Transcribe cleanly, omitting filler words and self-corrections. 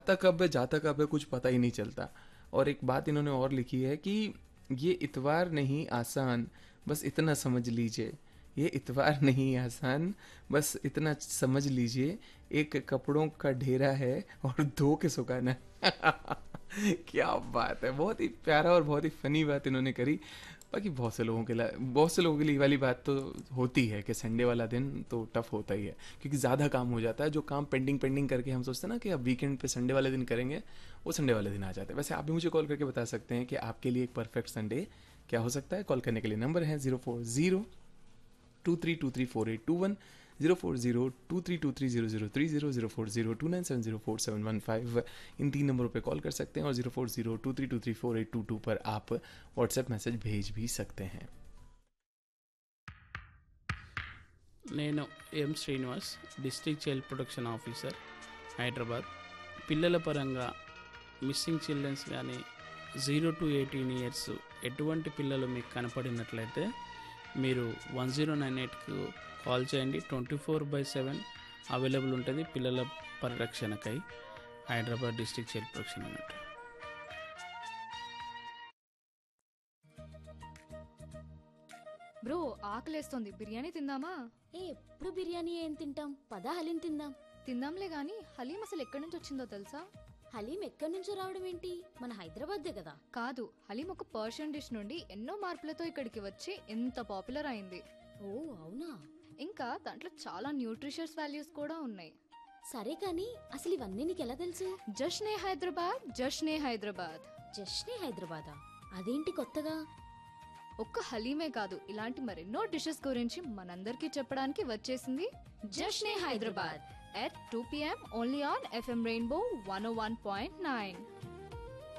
आता कब है जाता कब है कुछ पता ही नहीं चलता। और एक बात इन्होंने और लिखी है कि ये इतवार नहीं आसान, बस इतना समझ लीजिए। ये इतवार नहीं आसान, बस इतना समझ लीजिए। एक कपड़ों का ढेरा है और धो के सुखाना है। क्या बात है, बहुत ही प्यारा और बहुत ही फनी बात इन्होंने करी। बाकी बहुत से लोगों के लिए ये वाली बात तो होती है कि संडे वाला दिन तो टफ होता ही है, क्योंकि ज़्यादा काम हो जाता है। जो काम पेंडिंग पेंडिंग करके हम सोचते हैं ना कि अब वीकेंड पे संडे वाले दिन करेंगे, वो संडे वाले दिन आ जाते हैं। वैसे आप भी मुझे कॉल करके बता सकते हैं कि आपके लिए एक परफेक्ट संडे क्या हो सकता है। कॉल करने के लिए नंबर है 04023234821, 04023230030, 04029704715। इन 3 नंबरों पे कॉल कर सकते हैं और 04023234822 पर आप व्हाट्सएप मैसेज भेज भी सकते हैं। నేను Srinivas, district child protection officer, Hyderabad. పిల్లల పరంగా మిస్సింగ్ చిల్డ్రన్స్ కానీ 0 to 18 years ఎటువంటి పిల్లలు మీకు కనపడినట్లయితే మీరు 1098కు కాల్ చేయండి. 24/7 అవైలబుల్ ఉంటుంది పిల్లల పరిరక్షణకై. హైదరాబాద్ డిస్ట్రిక్ట్ చైల్డ్ ప్రొటెక్షన్ అన్నట్టు. బ్రో ఆకలేస్తోంది, బిర్యానీ తిందామా? ఎప్పుడు బిర్యానీ ఏం తింటాం, పద హలీం తిందాం. తిందాంలే గాని హలీం అసలు ఎక్కడి నుంచి వచ్చిందో తెలుసా? హలీం ఎక్కడి నుంచో రావడం ఏంటి, మన హైదరాబాద్దే కదా. కాదు, హలీం ఒక పర్షియన్ డిష్ నుండి ఎన్నో మార్పులతో ఇక్కడికి వచ్చి ఎంత పాపులర్ అయింది. ఓ అవునా. ఇంకా దాంట్లో చాలా న్యూట్రిషియస్ వాల్యూస్ కూడా ఉన్నాయి. సరే కానీ అసలు ఇవన్నీ నీకు ఎలా తెలుసు? జష్నే హైదరాబాద్, జష్నే హైదరాబాద్. జస్ట్నే హైదరాబాదా? అదేంటి కొత్తగా? ఒక్క హలీమే కాదు, ఇలాంటి మరెన్నో డిషెస్ గురించి మనందరికీ చెప్పడానికి వచ్చేసింది జష్నే Hyderabad at 2 PM only on FM Rainbow 101.9.